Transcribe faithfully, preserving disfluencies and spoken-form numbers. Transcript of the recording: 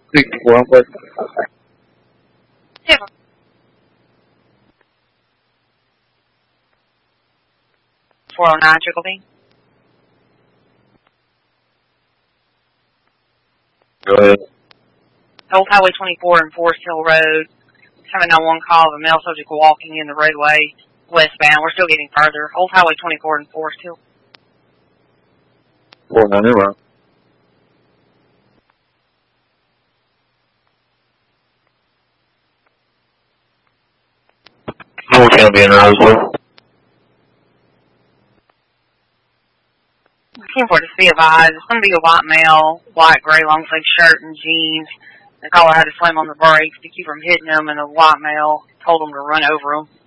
sixty-four, but Yeah. four oh nine, Triple B. Go ahead. Old Highway twenty-four and Forest Hill Road. Having on one call of a male subject walking in the roadway westbound. We're still getting further. Old Highway twenty-four and Forest Hill. four nine zero. Four can be in Roseville. ten for to be advised. It's going to be a white male, white, gray, long-sleeve shirt and jeans. The caller had to slam on the brakes to keep from hitting him, and the white male told him to run over him.